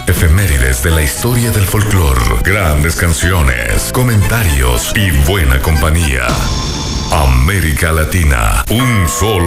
efemérides de la historia del folclore, grandes canciones, comentarios y buena compañía. América Latina, un solo